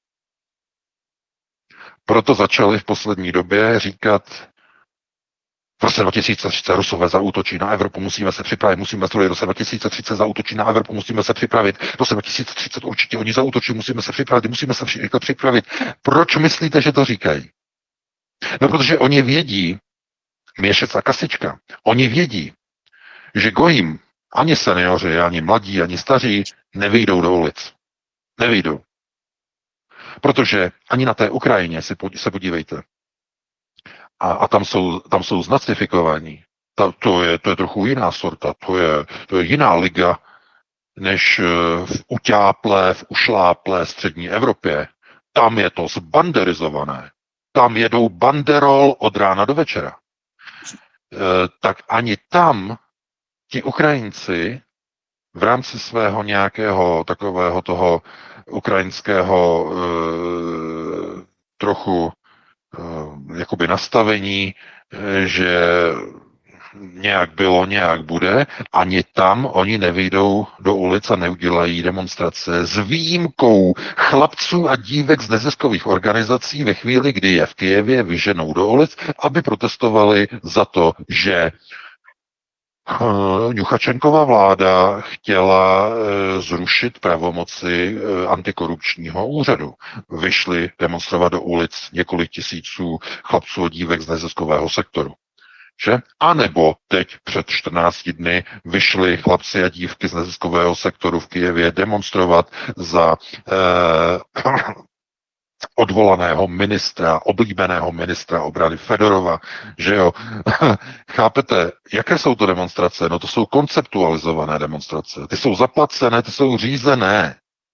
Proto začali v poslední době říkat, v roce dva tisíce třicet Rusové zaútočí na Evropu, musíme se připravit, musíme strojit, v roce dva tisíce třicet zaútočí na Evropu, musíme se připravit, v roce dva tisíce třicet určitě oni zaútočí, musíme se připravit, musíme se rychle připravit. Proč myslíte, že to říkají? No, protože oni vědí, měšec a kasička, oni vědí, že gojím ani seniori, ani mladí, ani staří nevyjdou do ulic. Nevyjdou. Protože ani na té Ukrajině si se podívejte. A, a tam jsou, tam jsou znacifikovaní. Ta, to, je, to je trochu jiná sorta, to je, to je jiná liga, než v utáplé, v ušláplé střední Evropě. Tam je to zbanderizované. Tam jedou banderol od rána do večera. E, tak ani tam ti Ukrajinci v rámci svého nějakého takového toho ukrajinského e, trochu jakoby nastavení, že nějak bylo, nějak bude, ani tam oni nevyjdou do ulic a neudělají demonstrace s výjimkou chlapců a dívek z neziskových organizací ve chvíli, kdy je v Kyjevě vyženou do ulic, aby protestovali za to, že Juchačenkova vláda chtěla zrušit pravomoci antikorupčního úřadu. Vyšli demonstrovat do ulic několik tisíců chlapců a dívek z neziskového sektoru. Že? A nebo teď před čtrnácti dny vyšli chlapci a dívky z neziskového sektoru v Kyjevě demonstrovat za eh, odvolaného ministra, oblíbeného ministra obrany Fedorova, že jo. Chápete, jaké jsou to demonstrace? No to jsou konceptualizované demonstrace. Ty jsou zaplacené, ty jsou řízené.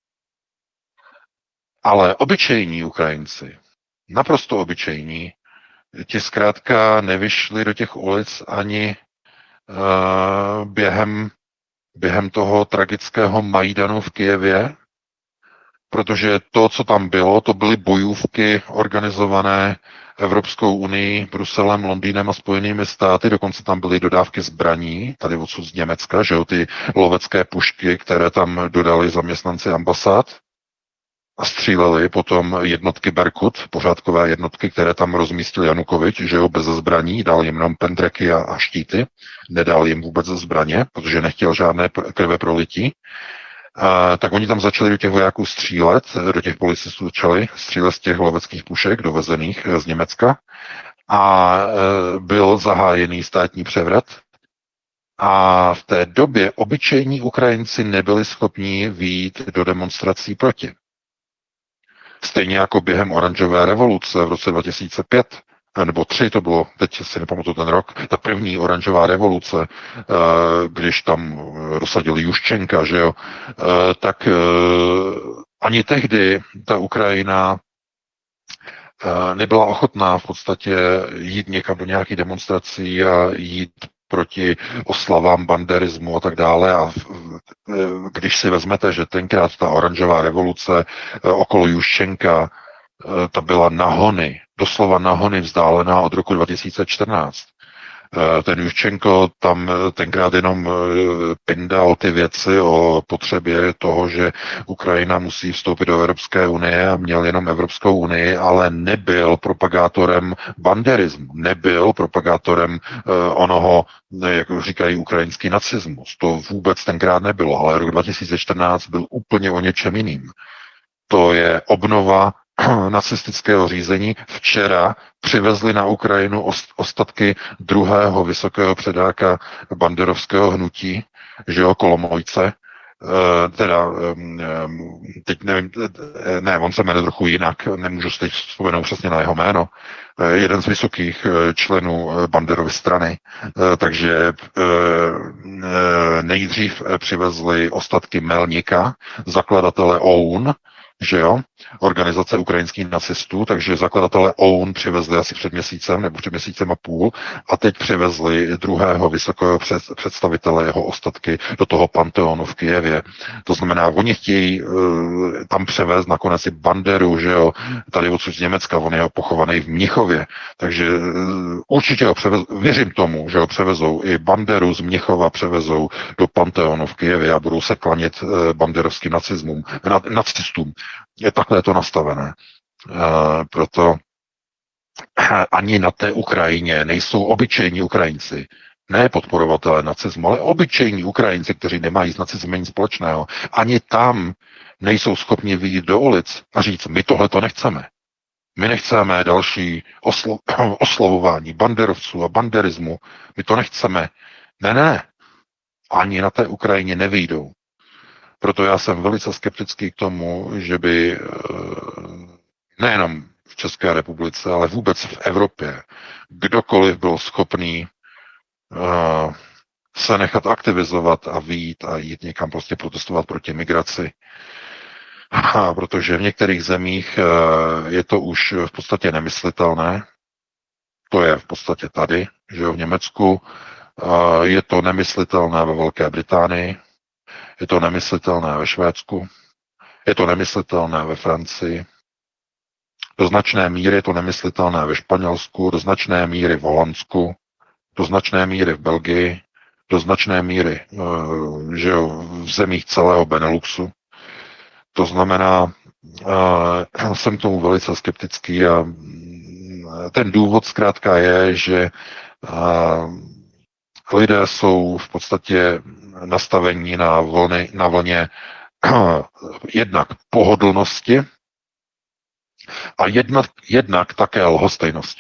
Ale obyčejní Ukrajinci, naprosto obyčejní, ti zkrátka nevyšli do těch ulic ani uh, během, během toho tragického Majdanu v Kyjevě, protože to, co tam bylo, to byly bojůvky organizované Evropskou unii, Bruselem, Londýnem a Spojenými státy, dokonce tam byly dodávky zbraní, tady odsud z Německa, že jo, ty lovecké pušky, které tam dodali zaměstnanci ambasád a stříleli potom jednotky Berkut, pořádkové jednotky, které tam rozmístil Janukovič, že jo, bez zbraní, dal jim jenom pendreky a, a štíty, nedal jim vůbec zbraně, protože nechtěl žádné krve prolití. Uh, tak oni tam začali do těch vojáků střílet, do těch policistů začali střílet z těch loveckých pušek dovezených z Německa a uh, byl zahájený státní převrat. A v té době obyčejní Ukrajinci nebyli schopni vyjít do demonstrací proti. Stejně jako během oranžové revoluce v roce dva tisíce pět, nebo tři to bylo, teď si nepamatuju ten rok, ta první oranžová revoluce, když tam dosadili Juščenka, že jo, tak ani tehdy ta Ukrajina nebyla ochotná v podstatě jít někam do nějakých demonstrací a jít proti oslavám banderismu a tak dále. A když si vezmete, že tenkrát ta oranžová revoluce okolo Juščenka, ta byla na hony, doslova na hony vzdálená od roku dva tisíce čtrnáct. Ten Juščenko tam tenkrát jenom pindal ty věci o potřebě toho, že Ukrajina musí vstoupit do Evropské unie a měl jenom Evropskou unii, ale nebyl propagátorem banderismu, nebyl propagátorem onoho, jak říkají, ukrajinský nacismus. To vůbec tenkrát nebylo, ale rok dva tisíce čtrnáct byl úplně o něčem jiným. To je obnova nacistického řízení. Včera přivezli na Ukrajinu ostatky druhého vysokého předáka banderovského hnutí, že jo, Kolomojce, e, teda, e, teď nevím, ne, on se jmenuje trochu jinak, nemůžu si teď vzpomenout přesně na jeho jméno, e, jeden z vysokých členů Banderovy strany, e, takže e, nejdřív přivezli ostatky Melnika, zakladatele O U N, že jo, organizace ukrajinských nacistů, takže zakladatelé O U N přivezli asi před měsícem nebo před měsícem a půl a teď přivezli druhého vysokého představitele, jeho ostatky do toho Panteonu v Kyjevě. To znamená, oni chtějí uh, tam převést nakonec i Banderu, že jo, tady odsud z Německa, on je pochovaný v Mnichově, takže uh, určitě ho převezou, věřím tomu, že ho převezou i Banderu z Mnichova převezou do Panteonu v Kyjevě a budou se klanit uh, banderovským nacismům, na, nacistům. Je takhle to nastavené. E, proto ani na té Ukrajině nejsou obyčejní Ukrajinci, ne podporovatelé nacismu, ale obyčejní Ukrajinci, kteří nemají s nacismem nic společného. Ani tam nejsou schopni vyjít do ulic a říct, my tohle to nechceme. My nechceme další oslo- oslovování banderovců a banderismu. My to nechceme. Ne, ne. Ani na té Ukrajině nevyjdou. Proto já jsem velice skeptický k tomu, že by nejenom v České republice, ale vůbec v Evropě kdokoliv byl schopný uh, se nechat aktivizovat a vyjít a jít někam prostě protestovat proti migraci. A protože v některých zemích uh, je to už v podstatě nemyslitelné. To je v podstatě tady, že jo, v Německu. Uh, je to nemyslitelné ve Velké Británii. Je to nemyslitelné ve Švédsku, je to nemyslitelné ve Francii, do značné míry je to nemyslitelné ve Španělsku, do značné míry v Holandsku, do značné míry v Belgii, do značné míry že jo, v zemích celého Beneluxu. To znamená, jsem k tomu velice skeptický a ten důvod zkrátka je, že lidé jsou v podstatě nastavení na, vlny, na vlně jednak pohodlnosti a jednak, jednak také lhostejnosti.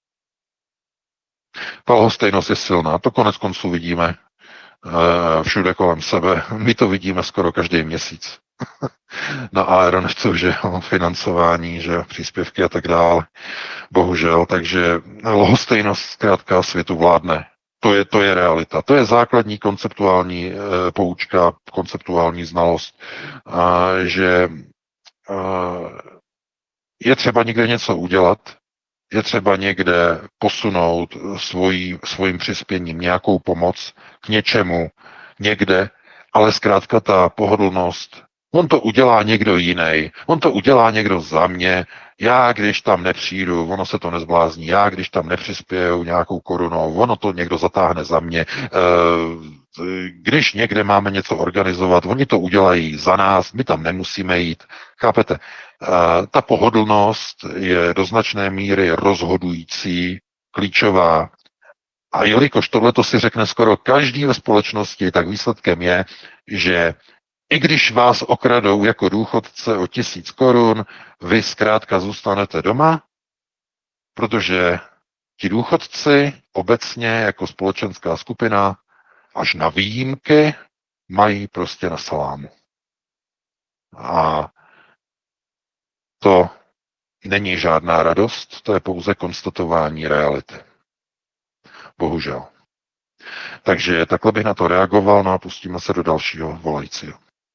Ta lhostejnost je silná, to konec konců vidíme všude kolem sebe. My to vidíme skoro každý měsíc. Na Aeroneftu, že financování, že příspěvky a tak dále. Bohužel, takže lhostejnost zkrátka světu vládne. To je, to je realita. To je základní konceptuální e, poučka, konceptuální znalost, a, že a, je třeba někde něco udělat, je třeba někde posunout svojí, svým přispěním nějakou pomoc k něčemu, někde, ale zkrátka ta pohodlnost, on to udělá někdo jiný, on to udělá někdo za mě, Já, když tam nepřijdu, ono se to nezblázní, já, když tam nepřispěju nějakou korunou, ono to někdo zatáhne za mě. Když někde máme něco organizovat, oni to udělají za nás, my tam nemusíme jít. Chápete? Ta pohodlnost je do značné míry rozhodující, klíčová. A jelikož tohleto si řekne skoro každý ve společnosti, tak výsledkem je, že i když vás okradou jako důchodce o tisíc korun, vy zkrátka zůstanete doma, protože ti důchodci obecně jako společenská skupina až na výjimky mají prostě na salámu. A to není žádná radost, to je pouze konstatování reality. Bohužel. Takže takhle bych na to reagoval, no a pustíme se do dalšího volajícího.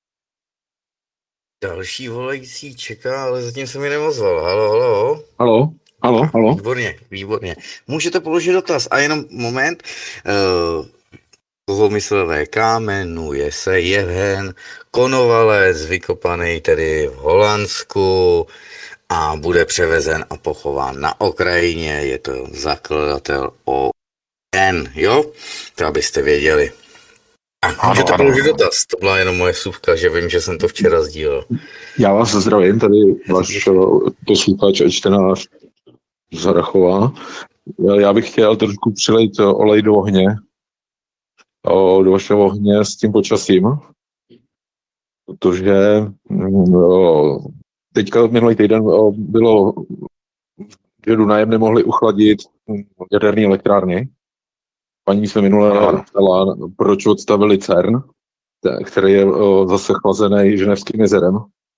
Další volající čeká, ale zatím se mi neozval. Halo, halo. Halo, halo, halo. Výborně, výborně. Můžete položit dotaz. A jenom moment. Uh, koho myslel V K, jmenuje se Jevhen Konovalec, vykopaný tedy v Holandsku a bude převezen a pochován na Ukrajině. Je to zakladatel O N, jo? To abyste věděli. A můžete ano, položit ano. dotaz. To byla jenom moje vsuvka, že vím, že jsem to včera sdílel. Já vás zdravím, tady váš eh, posluchač a čtenář Zarachová. Já bych chtěl trošku přilejt eh, olej do ohně, o, do vašeho ohně s tím počasím, protože mm, o, teďka minulý týden o, bylo, že Dunajem nemohli uchladit mm, jaderné elektrárny. Paní jsme minule ptala, proč odstavili CERN, te- který je o, zase chlazený Ženevským jezerem.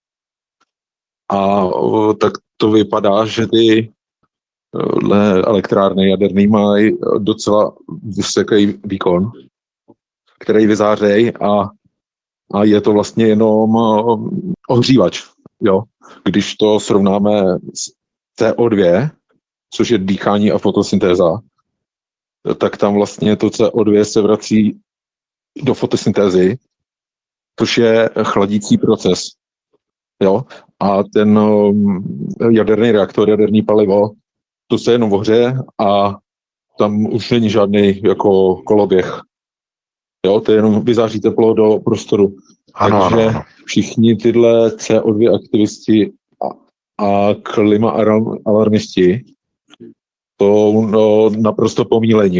A o, tak to vypadá, že ty o, elektrárny jaderný mají docela vysoký výkon, který vyzářejí a, a je to vlastně jenom o, ohřívač. Jo? Když to srovnáme s C O dva, což je dýchání a fotosyntéza, tak tam vlastně to C O dva se vrací do fotosyntézy, což je chladící proces. Jo? A ten um, jaderný reaktor, jaderný palivo, to se jenom ohřeje a tam už není žádný jako koloběh. Jo? To je jenom vyzáří teplo do prostoru. Ano, Takže ano, ano. všichni tyhle C O dva aktivisti a, a klima alarm- alarmisti to no, naprosto pomílení.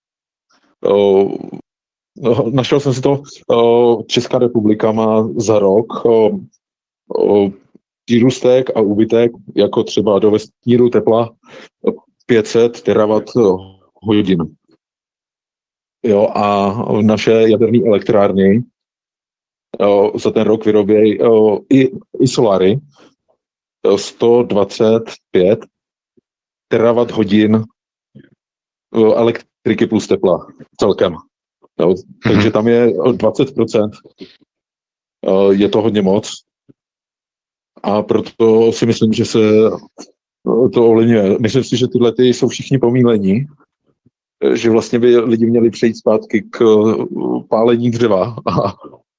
O, no, našel jsem si to, o, Česká republika má za rok o, o, přírůstek a úbytek, jako třeba do vesmíru tepla pět set terawatt hodin. Jo, a naše jaderné elektrárny o, za ten rok vyrobějí o, i, i soláry o, sto dvacet pět terawatt hodin o, elektriky plus tepla celkem. Jo, takže tam je o dvacet procent. O, je to hodně moc. A proto si myslím, že se to ovlivňuje. Myslím si, že tyhle ty jsou všichni pomílení, že vlastně by lidi měli přejít zpátky k pálení dřeva a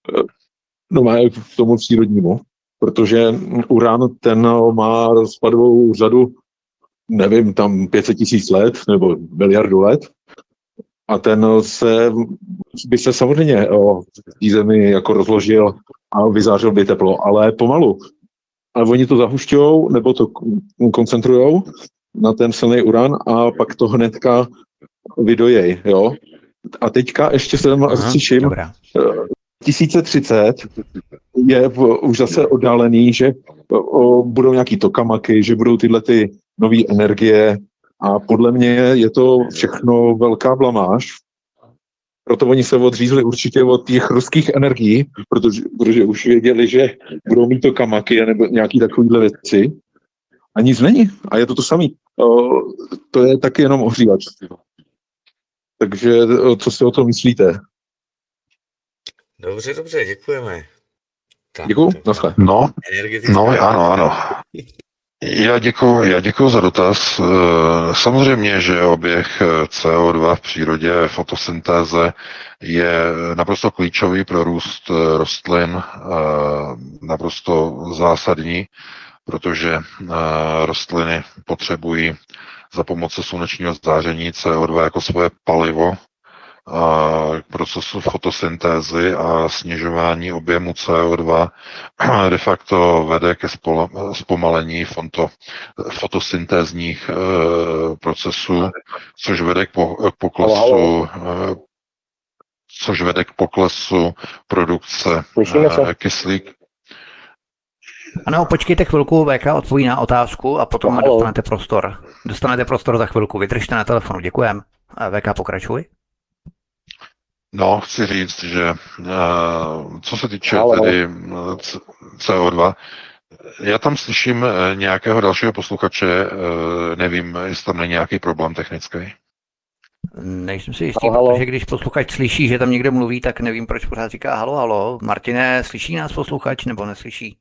no má k tomu přírodnímu, protože uran ten má rozpadovou řadu, nevím, tam pět set tisíc let nebo miliardu let a ten se by se samozřejmě o, v té zemi jako rozložil a vyzářil by teplo, ale pomalu. Ale oni to zahušťujou nebo to koncentrujou na ten silný uran a pak to hnedka vydojej, jo. A teďka ještě se tam slyším, Dobrá. tisíc třicet je v, už zase oddálený, že o, budou nějaký tokamaky, že budou tyhle ty nové energie a podle mě je to všechno velká blamáž. Proto oni se odřízli určitě od těch ruských energií, protože, protože už věděli, že budou mít tokamaky nebo nějaký takovýhle věci. A nic není. A je to to samé. To je taky jenom ohřívač. Takže co si o tom myslíte? Dobře, dobře, děkujeme. Tak, Děkuju, tak. naschle. No, Energetická- no, ano, ano. Já děkuji, já děkuji za dotaz. Eh, Samozřejmě, že oběh C O dva v přírodě, fotosyntéze je naprosto klíčový pro růst eh, rostlin, eh, naprosto zásadní, protože rostliny potřebují za pomoci slunečního záření C O dva jako svoje palivo k procesu fotosyntézy a snižování objemu C O dva de facto vede ke zpomalení fonto, fotosyntézních procesů, což vede k poklesu což vede k poklesu produkce kyslík. Ano, počkejte chvilku, V K odpoví na otázku a potom Halo. dostanete prostor. Dostanete prostor za chvilku, vydržte na telefonu, děkujem. V K, pokračuj. No, chci říct, že co se týče Halo. tedy C O dva, já tam slyším nějakého dalšího posluchače, nevím, jestli tam není nějaký problém technický. Nejsem si jistý, halo, protože když posluchač slyší, že tam někde mluví, tak nevím, proč pořád říká halo, halo. Martine, slyší nás posluchač nebo neslyší?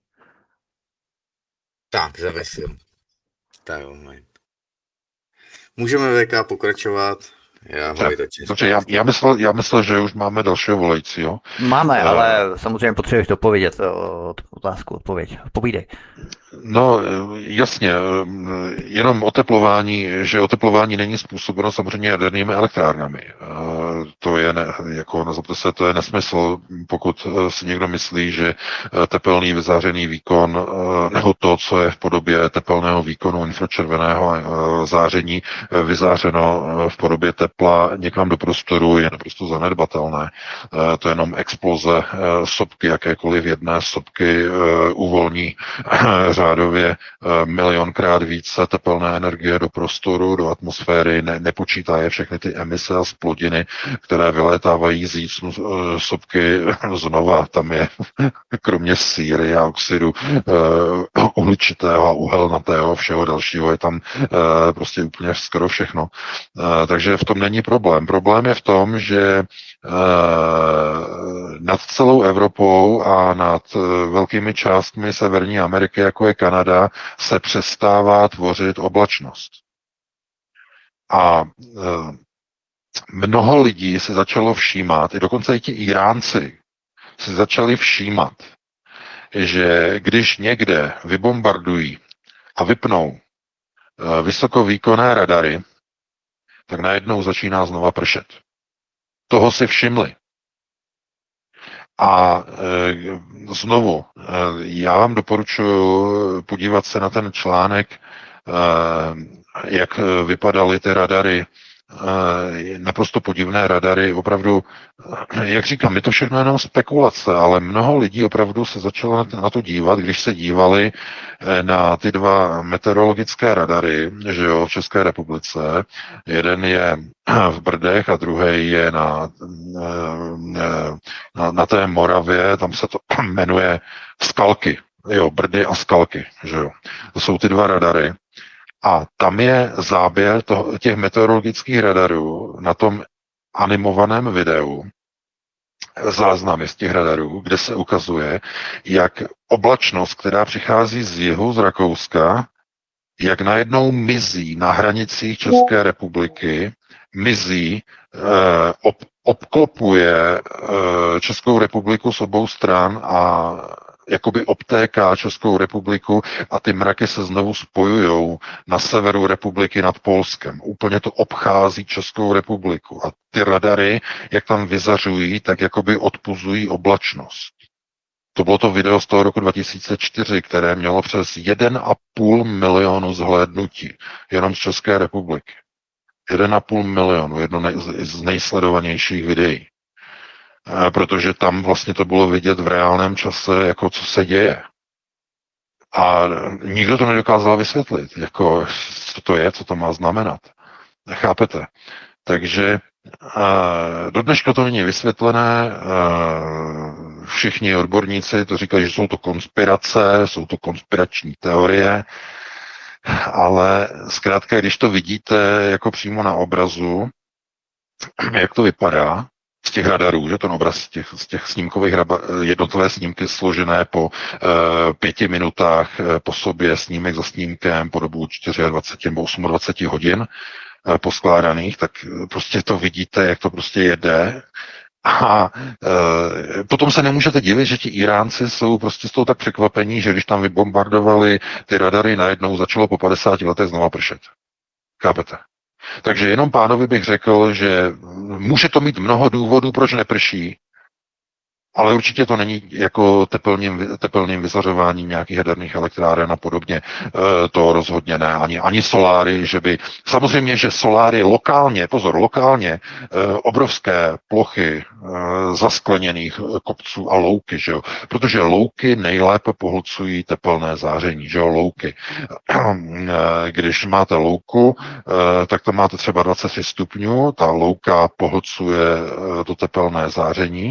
Tak, zavesil. Tak, moment. Můžeme V K pokračovat. Já ho Dobře, já, já, myslel, já myslel, že už máme dalšího volajícího. Máme, uh, ale samozřejmě potřebuješ dopovědět otázku, odpověď. Povídej. No, jasně, jenom oteplování, že oteplování není způsobeno samozřejmě jadernými elektrárnami. To je, ne, jako nazvete se, to je nesmysl, pokud si někdo myslí, že tepelný vyzářený výkon, nebo to, co je v podobě tepelného výkonu infračerveného záření vyzářeno v podobě tepla někam do prostoru, je naprosto zanedbatelné. To je jenom exploze sopky, jakékoliv jedné sopky uvolní řádově milionkrát více tepelné energie do prostoru, do atmosféry, ne, nepočítá je všechny ty emise a splodiny, které vylétávají z jícnu sopky znova. Tam je kromě síry a oxidu uh, uhličitého a uhelnatého, všeho dalšího, je tam uh, prostě úplně skoro všechno. Uh, takže v tom není problém. Problém je v tom, že nad celou Evropou a nad velkými částmi Severní Ameriky, jako je Kanada, se přestává tvořit oblačnost. A mnoho lidí se začalo všímat, i dokonce i ti Iránci se začali všímat, že když někde vybombardují a vypnou vysokovýkonné radary, tak najednou začíná znova pršet. Toho si všimli. A e, znovu, e, já vám doporučuji podívat se na ten článek, e, jak vypadaly ty radary, e, naprosto podivné radary, opravdu, jak říkám, je to všechno jenom spekulace, ale mnoho lidí opravdu se začalo na to dívat, když se dívali na ty dva meteorologické radary, že jo, v České republice. Jeden je v Brdech a druhý je na, na, na té Moravě, tam se to jmenuje Skalky, jo, Brdy a Skalky, že jo. To jsou ty dva radary. A tam je záběr toho, těch meteorologických radarů na tom animovaném videu, záznamy z těch radarů, kde se ukazuje, jak oblačnost, která přichází z jihu, z Rakouska, jak najednou mizí na hranicích České republiky, mizí, eh, ob, obklopuje eh, Českou republiku z obou stran a jakoby obtéká Českou republiku a ty mraky se znovu spojujou na severu republiky nad Polskem. Úplně to obchází Českou republiku. A ty radary, jak tam vyzařují, tak jakoby odpuzují oblačnost. To bylo to video z toho roku dva tisíce čtyři, které mělo přes jeden a půl milionu zhlédnutí jenom z České republiky. jeden a půl milionu, jedno z nejsledovanějších videí. Protože tam vlastně to bylo vidět v reálném čase, jako co se děje. A nikdo to nedokázal vysvětlit, jako co to je, co to má znamenat. Chápete? Takže do dneška to není vysvětlené, všichni odborníci to říkají, že jsou to konspirace, jsou to konspirační teorie, ale zkrátka, když to vidíte jako přímo na obrazu, jak to vypadá, z těch radarů, že ten obraz z těch, z těch snímkových jednotlivé snímky složené po e, pěti minutách e, po sobě, snímek za snímkem po dobu dvacet čtyři nebo dvacet osm hodin e, poskládaných, tak prostě to vidíte, jak to prostě jede A e, potom se nemůžete divit, že ti Iránci jsou prostě z toho tak překvapení, že když tam vybombardovali ty radary, najednou začalo po padesáti letech znova pršet. Chápete? Takže jenom pánovi bych řekl, že může to mít mnoho důvodů, proč neprší, ale určitě to není jako tepelným, tepelným vyzařováním nějakých jaderných elektráren a podobně. E, to rozhodně ne. Ani, ani soláry, že by... Samozřejmě, že soláry lokálně, pozor, lokálně, e, obrovské plochy e, zaskleněných kopců a louky, že jo? Protože louky nejlépe pohlcují tepelné záření, že jo? Louky. E, když máte louku, e, tak tam máte třeba dvacet tři stupňů, ta louka pohlcuje e, to tepelné záření,